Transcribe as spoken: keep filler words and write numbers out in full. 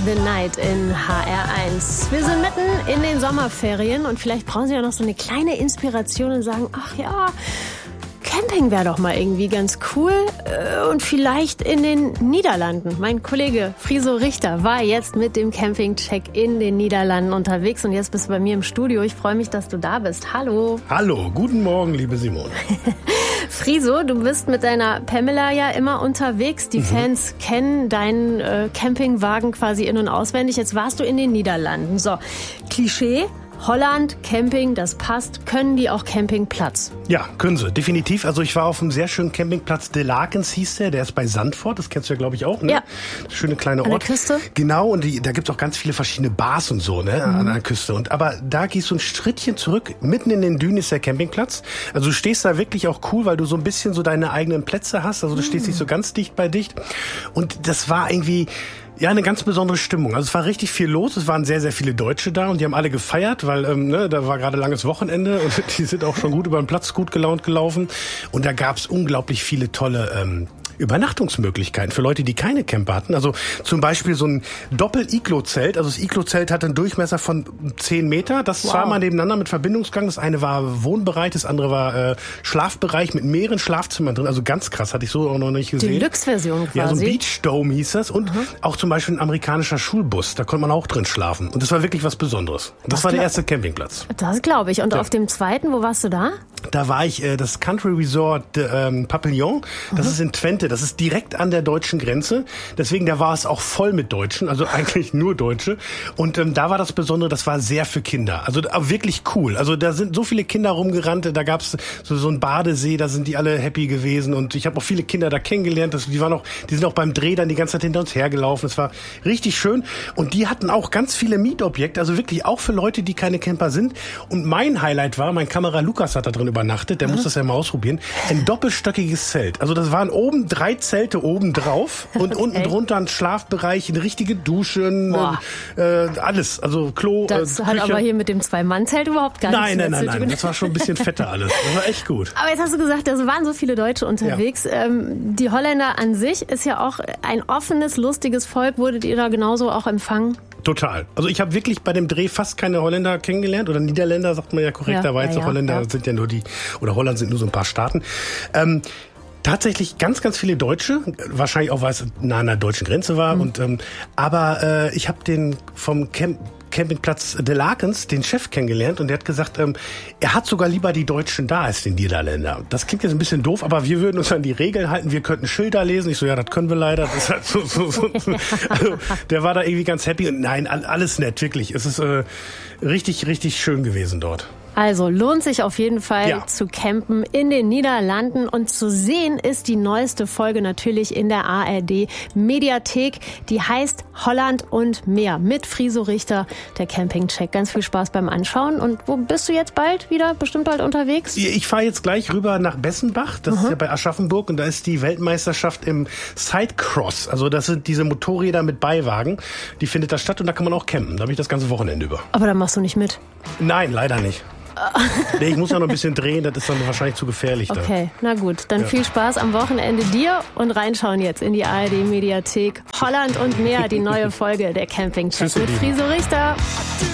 the Night in H R eins. Wir sind mitten in den Sommerferien und vielleicht brauchen Sie ja noch so eine kleine Inspiration und sagen, ach ja, Camping wäre doch mal irgendwie ganz cool und vielleicht in den Niederlanden. Mein Kollege Friso Richter war jetzt mit dem Camping-Check in den Niederlanden unterwegs und jetzt bist du bei mir im Studio. Ich freue mich, dass du da bist. Hallo. Hallo, guten Morgen, liebe Simone. Friso, du bist mit deiner Pamela ja immer unterwegs. Die mhm. Fans kennen deinen äh, Campingwagen quasi in- und auswendig. Jetzt warst du in den Niederlanden. So, Klischee. Holland, Camping, das passt. Können die auch Campingplatz? Ja, können sie, definitiv. Also ich war auf einem sehr schönen Campingplatz, De Lakens hieß der, der ist bei Sandford, das kennst du ja, glaube ich, auch, ne? Ja. Schöne kleine Ort. An der Küste? Genau, und die, da gibt's auch ganz viele verschiedene Bars und so, ne, mhm. an der Küste. Und aber da gehst du ein Schrittchen zurück, mitten in den Dünen ist der Campingplatz. Also du stehst da wirklich auch cool, weil du so ein bisschen so deine eigenen Plätze hast. Also du mhm. stehst nicht so ganz dicht bei dicht. Und das war irgendwie... Ja, eine ganz besondere Stimmung. Also es war richtig viel los. Es waren sehr, sehr viele Deutsche da und die haben alle gefeiert, weil ähm, ne, da war gerade langes Wochenende und die sind auch schon gut über den Platz, gut gelaunt gelaufen. Und da gab's unglaublich viele tolle ähm, Übernachtungsmöglichkeiten für Leute, die keine Camper hatten. Also zum Beispiel so ein Doppel-Iglo-Zelt. Also das Iglo-Zelt hatte einen Durchmesser von zehn Meter. Das wow. zweimal nebeneinander mit Verbindungsgang. Das eine war Wohnbereich, das andere war äh, Schlafbereich mit mehreren Schlafzimmern drin. Also ganz krass, hatte ich so auch noch nicht gesehen. Deluxe-Version quasi. Ja, so ein Beach Dome hieß das. Und mhm. auch zum Beispiel ein amerikanischer Schulbus. Da konnte man auch drin schlafen. Und das war wirklich was Besonderes. Das, das war der erste Campingplatz. Das glaube ich. Und ja. auf dem zweiten, wo warst du da? Da war ich, äh, das Country Resort ähm, Papillon. Das mhm. ist in Twente. Das ist direkt an der deutschen Grenze. Deswegen, da war es auch voll mit Deutschen. Also eigentlich nur Deutsche. Und ähm, da war das Besondere, das war sehr für Kinder. Also äh, wirklich cool. Also da sind so viele Kinder rumgerannt. Da gab's so, so einen Badesee. Da sind die alle happy gewesen. Und ich habe auch viele Kinder da kennengelernt. Das, die waren auch, die sind auch beim Dreh dann die ganze Zeit hinter uns hergelaufen. Das war richtig schön. Und die hatten auch ganz viele Mietobjekte. Also wirklich auch für Leute, die keine Camper sind. Und mein Highlight war, mein Kamera Lukas hat da drin übernachtet, der mhm. muss das ja mal ausprobieren, ein doppelstöckiges Zelt. Also das waren oben drei Zelte oben drauf und okay. unten drunter ein Schlafbereich, eine richtige Dusche, äh, alles, also Klo, Das äh, hat aber hier mit dem Zwei-Mann-Zelt überhaupt gar nein, nichts Nein, nein, nein, nein, das war schon ein bisschen fetter alles. Das war echt gut. Aber jetzt hast du gesagt, da waren so viele Deutsche unterwegs. Ja. Ähm, die Holländer an sich ist ja auch ein offenes, lustiges Volk. Wurdet ihr da genauso auch empfangen? Total. Also ich habe wirklich bei dem Dreh fast keine Holländer kennengelernt oder Niederländer, sagt man ja korrekterweise. Ja, ja, Holländer ja. sind ja nur die, oder Holland sind nur so ein paar Staaten. Ähm, Tatsächlich ganz, ganz viele Deutsche, wahrscheinlich auch, weil es nah an der deutschen Grenze war. Mhm. Und ähm, aber äh, ich habe den vom Camp Campingplatz De Lakens, den Chef, kennengelernt und der hat gesagt, ähm, er hat sogar lieber die Deutschen da als den Niederländer. Das klingt jetzt ein bisschen doof, aber wir würden uns an die Regeln halten, wir könnten Schilder lesen. Ich so, ja, das können wir leider. Das ist halt so, so, so. Also, der war da irgendwie ganz happy und nein, alles nett, wirklich. Es ist äh, richtig, richtig schön gewesen dort. Also lohnt sich auf jeden Fall ja. zu campen in den Niederlanden und zu sehen ist die neueste Folge natürlich in der A R D Mediathek. Die heißt Holland und Meer mit Friso Richter, der Camping-Check. Ganz viel Spaß beim Anschauen. Und wo bist du jetzt bald wieder? Bestimmt bald unterwegs? Ich fahre jetzt gleich rüber nach Bessenbach. Das mhm. ist ja bei Aschaffenburg und da ist die Weltmeisterschaft im Sidecross. Also das sind diese Motorräder mit Beiwagen. Die findet da statt und da kann man auch campen. Da bin ich das ganze Wochenende über. Aber da machst du nicht mit? Nein, leider nicht. Nee, ich muss ja noch ein bisschen drehen, das ist dann wahrscheinlich zu gefährlich. Okay, da. Na gut, dann ja. viel Spaß am Wochenende dir und reinschauen jetzt in die A R D Mediathek. Holland und Meer, die neue Folge der Camping-Check mit Friso Richter.